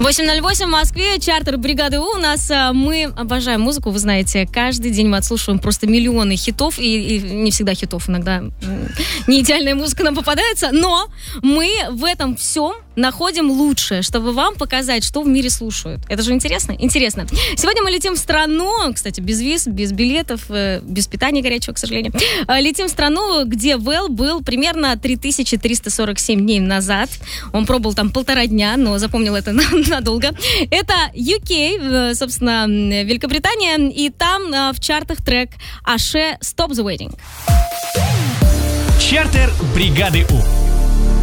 8:08 в Москве, чартер бригады У. У нас мы обожаем музыку, вы знаете. Каждый день мы отслушиваем просто миллионы хитов. И не всегда хитов, иногда не идеальная музыка нам попадается. Но мы в этом всем находим лучшее, чтобы вам показать, что в мире слушают. Это же интересно? Интересно. Сегодня мы летим в страну, кстати, без виз, без билетов, без питания горячего, к сожалению. Летим в страну, где Вэл был примерно 3347 дней назад. Он пробыл там 1,5 дня, но запомнил это надолго. Это UK, собственно, Великобритания, и там в чартах трек Аше «Stop the Waiting». Чартер бригады У.